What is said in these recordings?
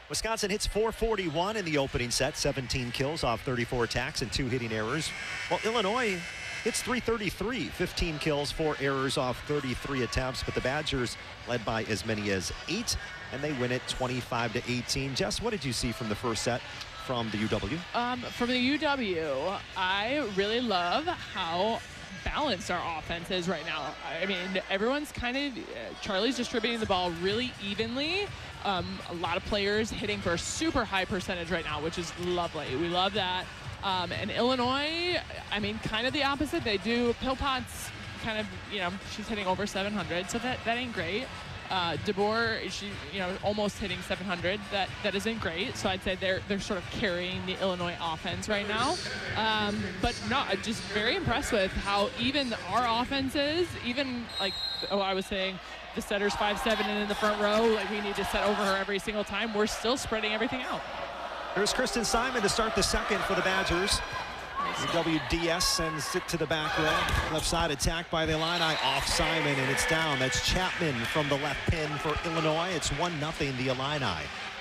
Wisconsin hits 441 in the opening set, 17 kills off 34 attacks and 2 hitting errors. Well, Illinois hits 333, 15 kills, 4 errors off 33 attempts, but the Badgers led by as many as 8, and they win it 25-18. Jess, what did you see from the first set from the UW? From the UW, I really love how balanced our offense is right now. I mean, everyone's kind of, Charlie's distributing the ball really evenly. A lot of players hitting for a super high percentage right now, which is lovely. We love that. And Illinois, I mean, kind of the opposite. They do, Philpott's kind of, she's hitting over 700, so that ain't great. DeBoer, she, almost hitting 700. That isn't great. So I'd say they're sort of carrying the Illinois offense right now. But no, I'm just very impressed with how even our offense is. Even like, I was saying, the setter's 5'7" and in the front row, like we need to set over her every single time. We're still spreading everything out. Here's Kristen Simon to start the second for the Badgers. WDS sends it to the back row. Left side attack by the Illini, off Simon, and it's down. That's Chapman from the left pin for Illinois. It's 1-0 the Illini.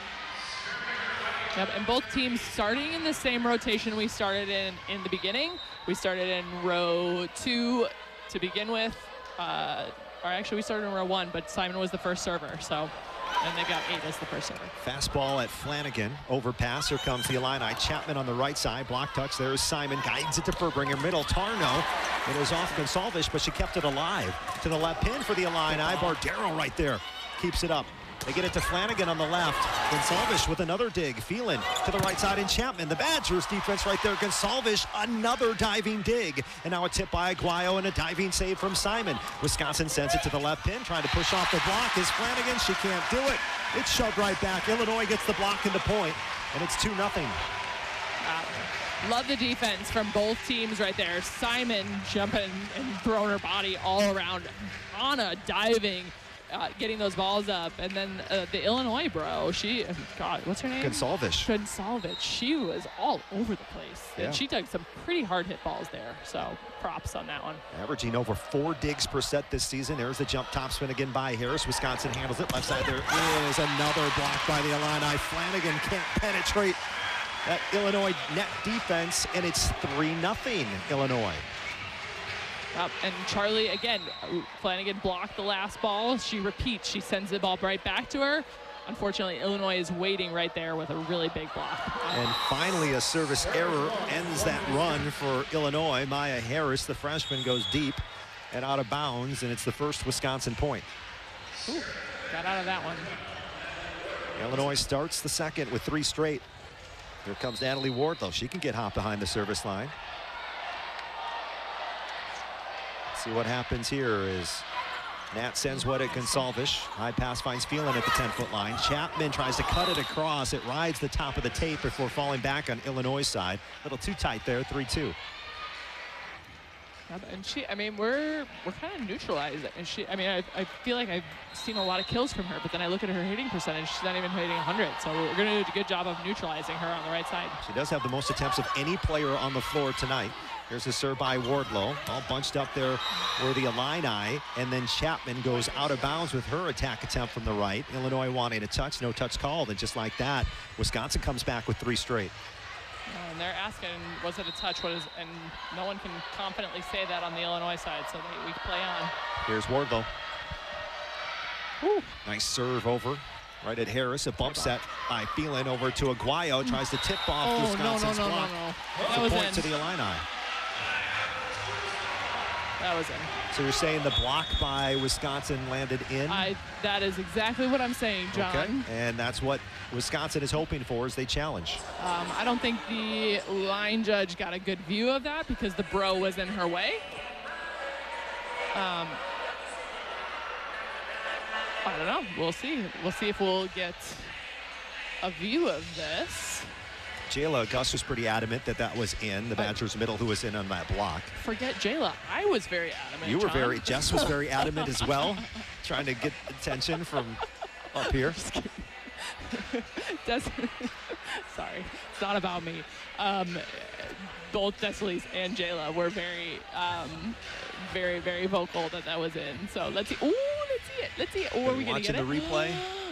Yep, and both teams starting in the same rotation we started in the beginning. We started in row 2 to begin with. Or actually, we started in row 1, but Simon was the first server, so. And they got 8 as the first server. Fastball at Flanagan. Overpass. Here comes the Illini. Chapman on the right side. Block touch. There's Simon. Guides it to Furbringer. Middle. Tarno. It is off Gonsalves, but she kept it alive. To the left pin for the Illini. Bardero right there. Keeps it up. They get it to Flanagan on the left. Gonsalves with another dig. Phelan to the right side, and Chapman. The Badgers defense right there. Gonsalves, another diving dig. And now a tip by Aguayo and a diving save from Simon. Wisconsin sends it to the left pin, trying to push off the block. Is Flanagan. She can't do it. It's shoved right back. Illinois gets the block and the point, and it's 2-0. Love the defense from both teams right there. Simon jumping and throwing her body all around. Anna diving. Getting those balls up, and then the Illinois bro, God, what's her name? Gonsalves. She was all over the place. Yeah. And she took some pretty hard hit balls there, so props on that one. Averaging over 4 digs per set this season. There's the jump topspin again by Harris. Wisconsin handles it. Left side, there is another block by the Illini. Flanagan can't penetrate that Illinois net defense, and it's 3-0 Illinois. And Charlie, again, Flanagan blocked the last ball. She repeats. She sends the ball right back to her. Unfortunately, Illinois is waiting right there with a really big block. And finally, a service error ends that run for Illinois. Maya Harris, the freshman, goes deep and out of bounds, and it's the first Wisconsin point. Ooh, got out of that one. Illinois starts the second with 3 straight. Here comes Natalie Wardlow. She can get hot behind the service line. See what happens here is Nat sends what at Gonsalves. High pass finds Phelan at the 10-foot line. Chapman tries to cut it across. It rides the top of the tape before falling back on Illinois' side. A little too tight there, 3-2. And she, I mean, we're kind of neutralized. And she, I mean, I feel like I've seen a lot of kills from her, but then I look at her hitting percentage. She's not even hitting 100. So we're going to do a good job of neutralizing her on the right side. She does have the most attempts of any player on the floor tonight. Here's a serve by Wardlow. All bunched up there were the Illini. And then Chapman goes out of bounds with her attack attempt from the right. Illinois wanting a touch. No touch called. And just like that, Wisconsin comes back with 3 straight. And they're asking, was it a touch? And no one can confidently say that on the Illinois side, so we play on. Here's Wardlow. Woo. Nice serve over right at Harris. A bump set by Phelan over to Aguayo. Tries to tip off Wisconsin's block. No. That was point to the Illini. That was in. So you're saying the block by Wisconsin landed in? That is exactly what I'm saying, John. Okay. And that's what Wisconsin is hoping for as they challenge. I don't think the line judge got a good view of that because the bro was in her way. I don't know. We'll see. We'll see if we'll get a view of this. Jayla Gus was pretty adamant that was in. The Badgers middle who was in on that block. Forget Jayla. I was very adamant. You were John. Jess was very adamant as well, trying to get attention from up here. Sorry, it's not about me. Both Deslys and Jayla were very, very vocal that was in. So let's see. Ooh, let's see it. Let's see it. Oh, are we gonna get it? Watching the replay.